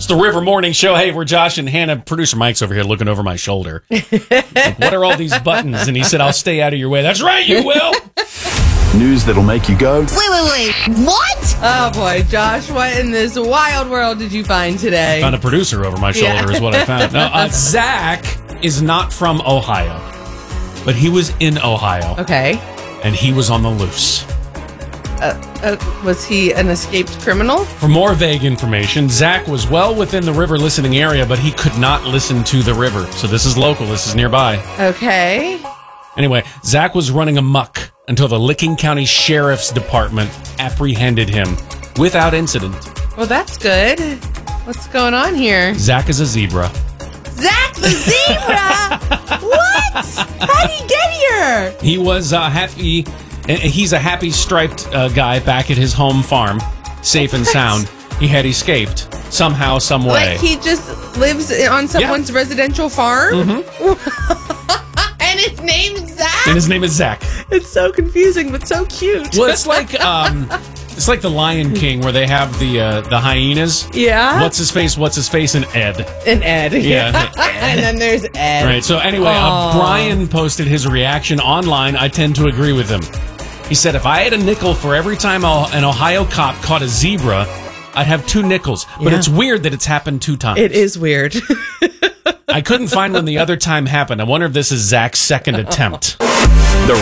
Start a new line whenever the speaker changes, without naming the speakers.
It's the River Morning Show. Hey, we're Josh and Hannah. Producer Mike's over here looking over my shoulder. Like, what are all these buttons? And he said, I'll stay out of your way. That's right, you will.
News that'll make you go,
Wait. What?
Oh, boy, Josh, what in this wild world did you find today?
Found a producer over my shoulder is what I found. No, Zach is not from Ohio, but he was in Ohio.
Okay.
And he was on the loose.
Was he an escaped criminal?
For more vague information, Zach was well within the river listening area, but he could not listen to the river. So this is local. This is nearby.
Okay.
Anyway, Zach was running amok until the Licking County Sheriff's Department apprehended him without incident.
Well, that's good. What's going on here?
Zach is a zebra.
Zach the zebra? What? How'd he get here?
He was happy. He's a happy striped guy back at his home farm, safe and sound. He had escaped somehow, some way.
Like he just lives on someone's residential farm?
Mm-hmm.
And his name's Zach?
And his name is Zach.
It's so confusing, but so cute.
Well, it's like the Lion King where they have the hyenas.
Yeah.
What's his face, and Ed.
And Ed.
Yeah.
And then there's Ed.
Right. So anyway, Brian posted his reaction online. I tend to agree with him. He said, if I had a nickel for every time an Ohio cop caught a zebra, I'd have 2 nickels. But it's weird that it's happened 2 times.
It is weird.
I couldn't find when the other time happened. I wonder if this is Zach's second attempt.
the